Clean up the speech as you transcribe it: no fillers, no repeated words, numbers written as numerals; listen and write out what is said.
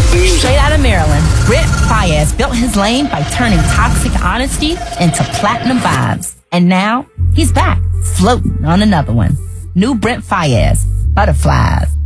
Straight out of Maryland, Brent Faiyaz built his lane by turning toxic honesty into platinum vibes. And now, he's back, floating on another one. New Brent Faiyaz, Butterflies.